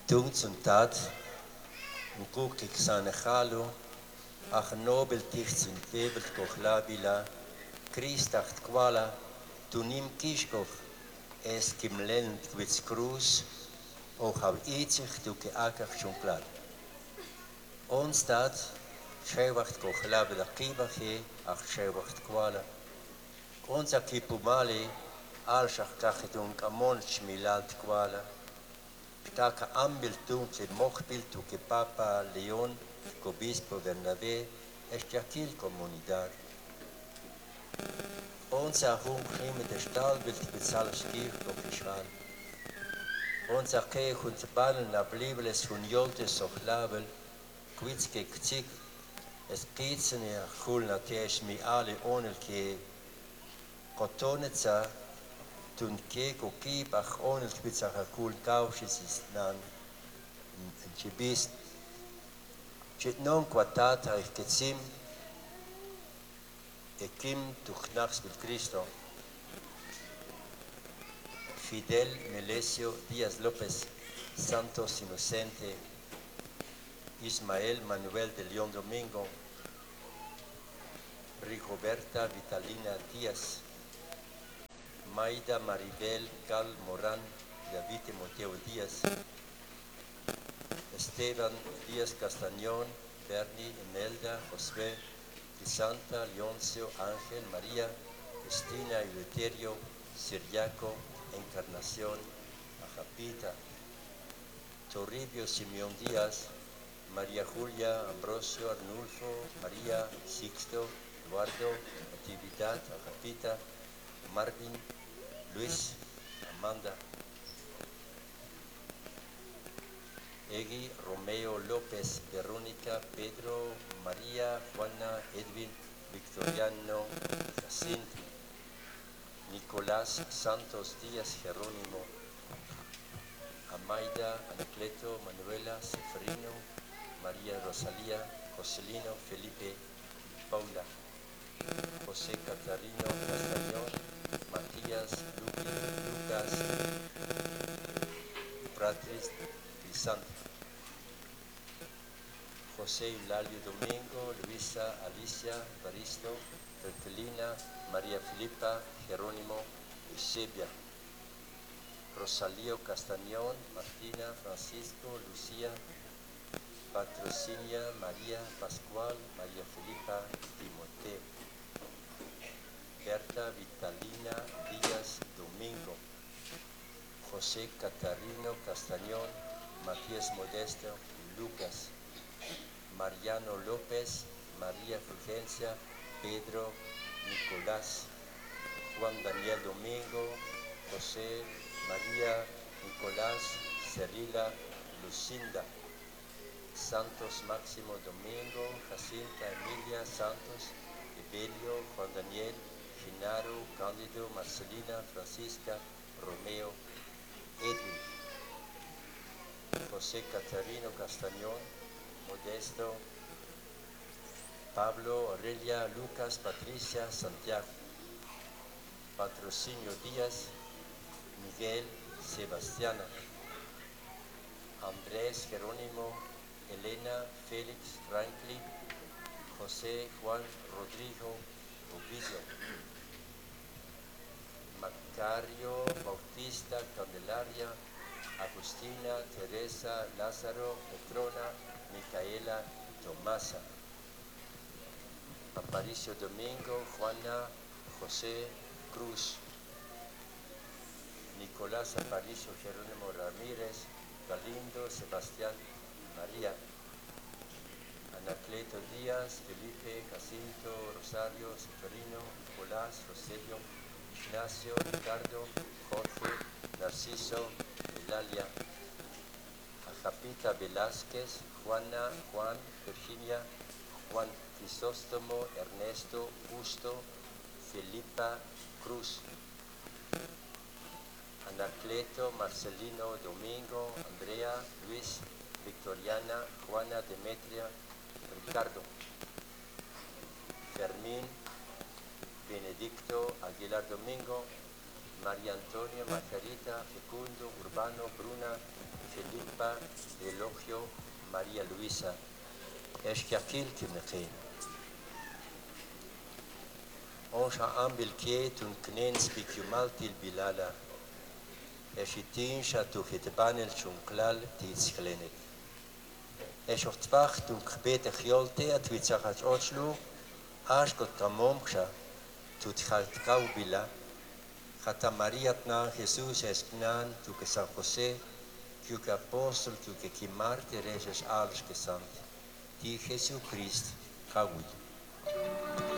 Tung Tat, Mkukik Sanechalo, Ach Nobel Tichtzin Tebel Kochlabila, Christacht Kwala, Tunim Kishkoch, Es Kimlen Twitz Cruz, Och hab Itzich Duke Akach Schunklar. Onstad, Schewacht Kochlabila Kibache, Ach Schewacht Kwala. Onza Kipumali, Alshach Kachedung Amon Schmilalt Kwala. Taka Ambiltung le Mochbiltu que Papa León, Obispo Bernabé, Estiakil Comunidad. Unser Hungrim der Stahlbild bezahlt Stier Kopfischal. Unser Keich und Ballen ablibles von Joltes auch Label, Quitzke Kzik, es Kitzen ja Chulna Tesh mi alle ohne ke Kotonetza, tun ke Kokibach ohne Spitzach Kul Kauschis ist nan. Chibis, Chitnon Quatata ich Ketzim, Ekim Tuchnachs mit Cristo, Fidel Melesio Díaz López, Santos Inocente, Ismael Manuel de León Domingo, Rigoberta Vitalina Díaz, Maida Maribel Cal Morán, David Timoteo Díaz, Esteban Díaz Castañón, Bernie Imelda, Josué, Santa, Leoncio, Ángel, María, Cristina, Eleuterio, Siriaco, Encarnación, Ajapita, Toribio, Simeón Díaz, María Julia, Ambrosio, Arnulfo, María, Sixto, Eduardo, Natividad, Ajapita, Marvin, Luis, Amanda, Egui, Romeo, López, Verónica, Pedro, María, Juana, Edwin, Victoriano, Jacinto, Nicolás, Santos, Díaz, Jerónimo, Amaida, Anacleto, Manuela, Seferino, María Rosalía, Joselino, Felipe, Paula, José Catarino, Castañón, Matías, Lucas, Pratis, Santo. José Eulalio Domingo, Luisa, Alicia, Baristo, Bertelina, María Filipa, Jerónimo, Eusebia, Rosalío Castañón, Martina, Francisco, Lucía, Patrocinia, María, Pascual, María Filipa, Timoteo, Berta, Vitalina, Díaz, Domingo, José Catarino Castañón, Matías Modesto, Lucas, Mariano López, María Fulgencia, Pedro, Nicolás, Juan Daniel Domingo, José, María, Nicolás, Cerila, Lucinda, Santos Máximo Domingo, Jacinta Emilia Santos, Evelio, Juan Daniel, Genaro, Cándido, Marcelina, Francisca, Romeo, Edwin, José Catarino Castañón, Modesto, Pablo, Aurelia, Lucas, Patricia, Santiago, Patrocinio Díaz, Miguel, Sebastiana, Andrés, Jerónimo, Elena, Félix, Franklin, José, Juan, Rodrigo, Ovidio, Macario, Bautista, Candelaria, Agustina, Teresa, Lázaro, Petrona, Micaela, Tomasa, Aparicio Domingo, Juana, José, Cruz, Nicolás Aparicio, Jerónimo Ramírez, Galindo, Sebastián, María, Anacleto Díaz, Felipe, Jacinto, Rosario, Seferino, Nicolás, Roselio, Ignacio, Ricardo, Jorge, Narciso, Eulalia, Ajapita Velázquez, Juana, Juan, Virginia, Juan Crisóstomo, Ernesto, Justo, Felipa, Cruz, Anacleto, Marcelino, Domingo, Andrea, Luis, Victoriana, Juana, Demetria, Ricardo, Fermín, Benedicto, Aguilar Domingo, María Antonia, Margarita, Fecundo, Urbano, Bruna, Felipa, Elogio, María Luisa. Eschiakil Kimnekin. Onja ambil kietun knens bikyumaltil bilala. Eshitin shatu hitbanel chunklal titsklenet. Eshochtbach tun kbete chjolte at witzachach ochlu. Ashkot tamomksha tut kau bila. Hata María tnan Jesús esnan tu que San José, tu que apóstol, tu que Mártires alles gesandt. Die Jesucrist, Kawit.